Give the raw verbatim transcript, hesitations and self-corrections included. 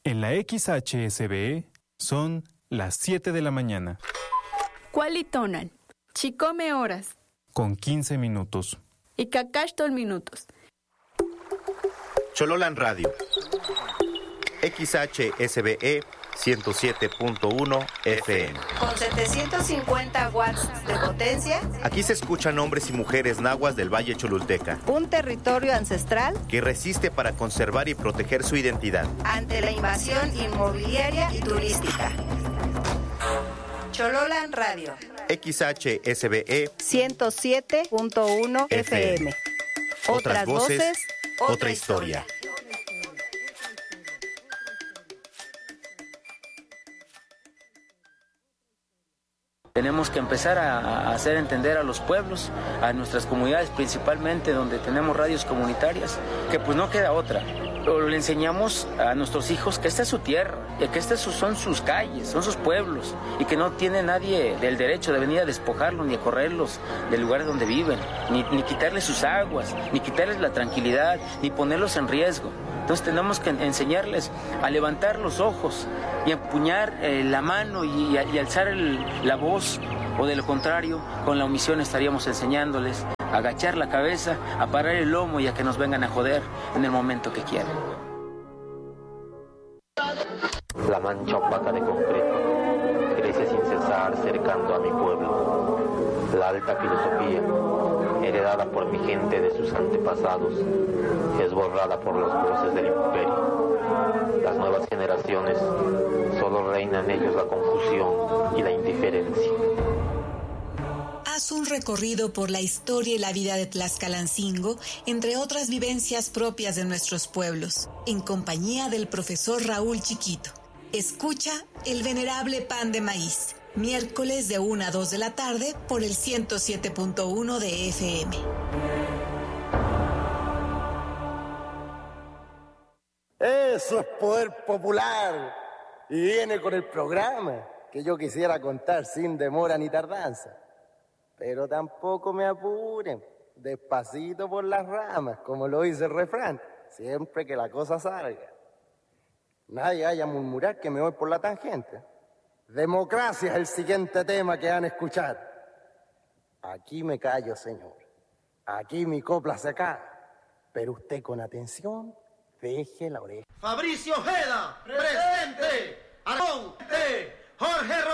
En la X H S B E son las siete de la mañana. Cualitonan, chicome horas. Con quince minutos. Y cacastol minutos. Chololan Radio. X H S B E ciento siete punto uno F M. Con setecientos cincuenta watts de potencia. Aquí se escuchan hombres y mujeres nahuas del Valle Cholulteca. Un territorio ancestral que resiste para conservar y proteger su identidad ante la invasión inmobiliaria y turística. Chololan Radio. X H S B E ciento siete punto uno F M. Otras voces, otra historia. Tenemos que empezar a, a hacer entender a los pueblos, a nuestras comunidades principalmente, donde tenemos radios comunitarias, que pues no queda otra. O le enseñamos a nuestros hijos que esta es su tierra, y que estas son sus calles, son sus pueblos, y que no tiene nadie el derecho de venir a despojarlos ni a correrlos del lugar donde viven, ni, ni quitarles sus aguas, ni quitarles la tranquilidad, ni ponerlos en riesgo. Entonces tenemos que enseñarles a levantar los ojos y a empuñar eh, la mano y, y alzar el, la voz, o de lo contrario, con la omisión estaríamos enseñándoles a agachar la cabeza, a parar el lomo y a que nos vengan a joder en el momento que quieran. La mancha opaca de concreto crece sin cesar cercando a mi pueblo. La alta filosofía, heredada por mi gente de sus antepasados, es borrada por las voces del imperio. Las nuevas generaciones solo reina en ellos la confusión y la indiferencia. Haz un recorrido por la historia y la vida de Tlaxcalancingo, entre otras vivencias propias de nuestros pueblos, en compañía del profesor Raúl Chiquito. Escucha El Venerable Pan de Maíz, miércoles de una a dos de la tarde por el ciento siete punto uno de F M. Eso es poder popular. Y viene con el programa que yo quisiera contar sin demora ni tardanza. Pero tampoco me apuren, despacito por las ramas, como lo dice el refrán, siempre que la cosa salga. Nadie vaya a murmurar que me voy por la tangente. Democracia es el siguiente tema que van a escuchar. Aquí me callo, señor. Aquí mi copla se cae. Pero usted con atención, deje la oreja. Fabricio Ojeda, presente. Aragón, Jorge Rodríguez.